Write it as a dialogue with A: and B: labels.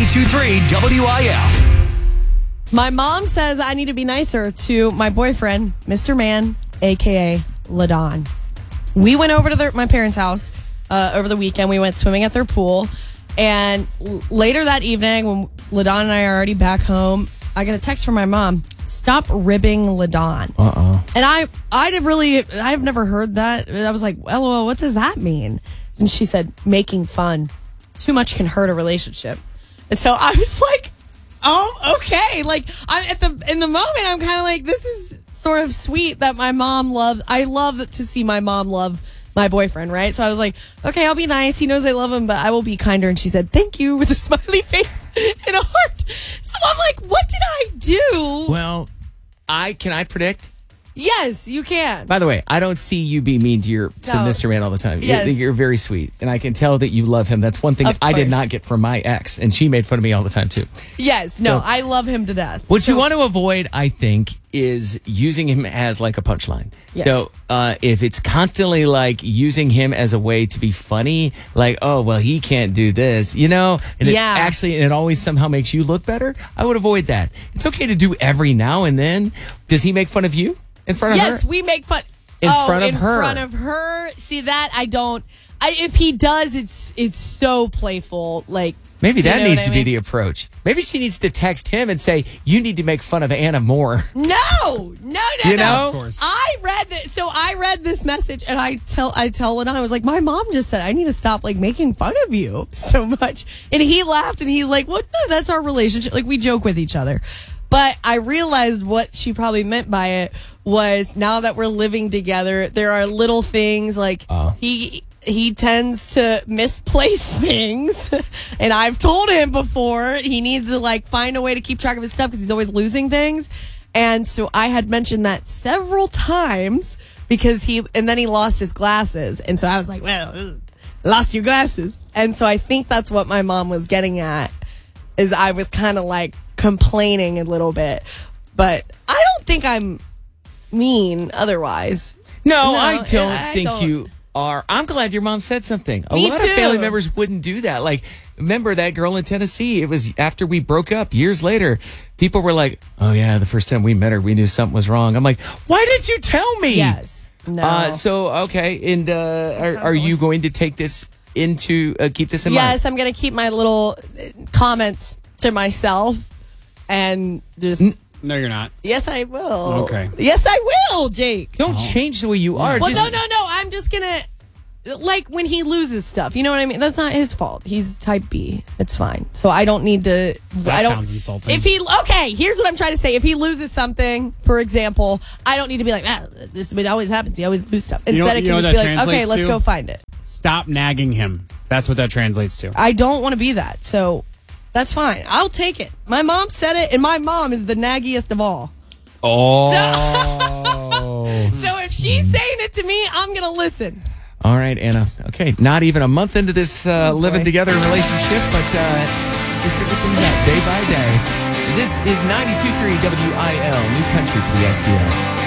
A: 92.3 WIL.
B: My mom says I need to be nicer to my boyfriend, Mr. Man, a.k.a. LaDon. We went over to my parents' house over the weekend. We went swimming at their pool. And later that evening, when LaDon and I are already back home, I get a text from my mom. Stop ribbing LaDon. And I've never heard that. I was like, LOL, what does that mean? And she said, making fun. Too much can hurt a relationship. And so I was like, oh, okay. Like, in the moment, I'm kind of like, this is sort of sweet that my mom loves. I love to see my mom love my boyfriend, right? So I was like, okay, I'll be nice. He knows I love him, but I will be kinder. And she said, thank you, with a smiley face and a heart. So I'm like, what did I do?
C: Well, can I predict?
B: Yes, you can.
C: By the way, I don't see you be mean to Mr. Man all the time.
B: Yes.
C: You're very sweet, and I can tell that you love him. That's one thing I did not get from my ex, and she made fun of me all the time, too.
B: Yes, no, I love him to death.
C: What you want to avoid, I think, is using him as like a punchline.
B: Yes.
C: So if it's constantly like using him as a way to be funny, like, oh, well, he can't do this, and it always somehow makes you look better, I would avoid that. It's okay to do every now and then. Does he make fun of you? In front of her?
B: Yes, we make fun.
C: In front of her.
B: In front of her. See, that I don't. If he does, it's so playful. Like,
C: maybe that needs to be the approach. Maybe she needs to text him and say, you need to make fun of Anna more.
B: No.
C: Of
B: course. I read this message, and I tell LaDon, I was like, my mom just said I need to stop like making fun of you so much. And he laughed, and he's like, what? No, that's our relationship. Like, we joke with each other. But I realized what she probably meant by it was, now that we're living together, there are little things like he tends to misplace things. And I've told him before he needs to like find a way to keep track of his stuff because he's always losing things. And so I had mentioned that several times because then he lost his glasses. And so I was like, well, lost your glasses. And so I think that's what my mom was getting at, is I was kind of like complaining a little bit, but I don't think I'm mean otherwise.
C: No, I don't think you are. I'm glad your mom said something. A lot of family members wouldn't do that. Like, remember that girl in Tennessee? It was after we broke up years later. People were like, oh yeah, the first time we met her, we knew something was wrong. I'm like, why didn't you tell me?
B: Yes. No.
C: So, okay. And are you going to take this keep this in mind?
B: Yes, I'm going to keep my little comments to myself. And just...
D: No, you're not.
B: Yes, I will.
D: Okay.
B: Yes, I will, Jake.
C: Don't change the way you are.
B: Well, no. I'm just going to... Like, when he loses stuff, you know what I mean? That's not his fault. He's type B. It's fine. So I don't need to...
D: Sounds insulting.
B: Okay, here's what I'm trying to say. If he loses something, for example, I don't need to be like, this always happens. He always loses stuff. Instead, I can just be like, okay, let's go find it.
D: Stop nagging him. That's what that translates to.
B: I don't want to be that. So... That's fine. I'll take it. My mom said it, and my mom is the naggiest of all.
C: Oh.
B: So if she's saying it to me, I'm going to listen.
C: All right, Anna. Okay, not even a month into this living together relationship, but we figure things out day by day. This is 92.3 WIL, New Country for the STL.